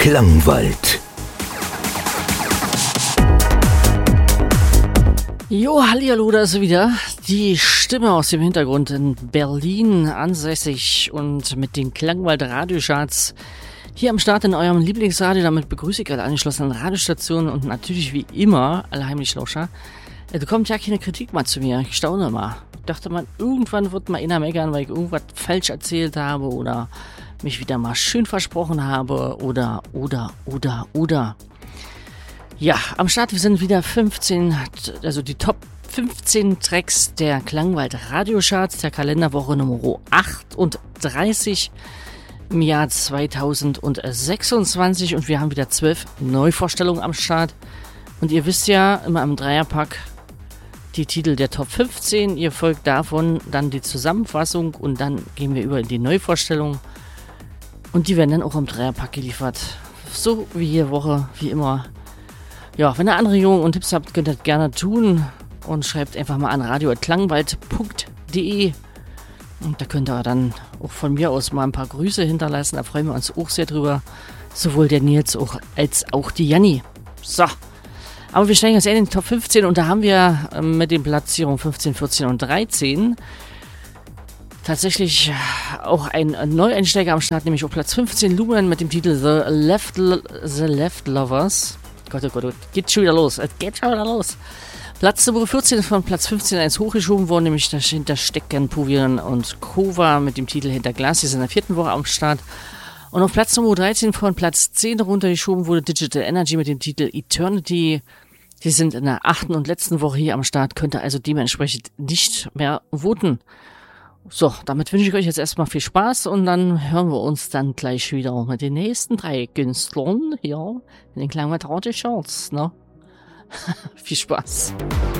Klangwald. Jo, hallihallo, da ist sie wieder. Die Stimme aus dem Hintergrund in Berlin ansässig und mit den Klangwald-Radiocharts hier am Start in eurem Lieblingsradio. Damit begrüße ich alle angeschlossenen Radiostationen und natürlich wie immer alle Heimlichlauscher. Da kommt ja keine Kritik mal zu mir. Ich staune mal. Ich dachte mal, irgendwann wird mal einer meckern, weil ich irgendwas falsch erzählt habe oder mich wieder mal schön versprochen habe oder. Ja, am Start, wir sind wieder 15, also die Top 15 Tracks der Klangwald Radiocharts der Kalenderwoche Nummer 38 im Jahr 2026 und wir haben wieder 12 Neuvorstellungen am Start. Und ihr wisst ja, immer im Dreierpack die Titel der Top 15, ihr folgt davon dann die Zusammenfassung und dann gehen wir über in die Neuvorstellung und die werden dann auch im Dreierpack geliefert. So wie jede Woche, wie immer. Ja, wenn ihr Anregungen und Tipps habt, könnt ihr das gerne tun und schreibt einfach mal an radio@klangwald.de und da könnt ihr dann auch von mir aus mal ein paar Grüße hinterlassen, da freuen wir uns auch sehr drüber, sowohl der Nils als auch die Janni. So, aber wir steigen jetzt in die Top 15 und da haben wir mit den Platzierungen 15, 14 und 13 tatsächlich auch ein Neueinsteiger am Start, nämlich auf Platz 15 Lumen mit dem Titel The Left Lovers. Gott, oh Gott, es geht schon wieder los. Platz Nummer 14 ist von Platz 15 eins hochgeschoben worden, nämlich dahinter stecken Puvian und Kova mit dem Titel Hinter Glas. Die sind in der 4. Woche am Start. Und auf Platz Nummer 13 von Platz 10 runtergeschoben wurde Digital Energy mit dem Titel Eternity. Die sind in der 8. und letzten Woche hier am Start, könnt ihr also dementsprechend nicht mehr voten. So, damit wünsche ich euch jetzt erstmal viel Spaß und dann hören wir uns dann gleich wieder mit den nächsten 3 Künstlern hier in den Klangwald Radiocharts, ne? Viel Spaß.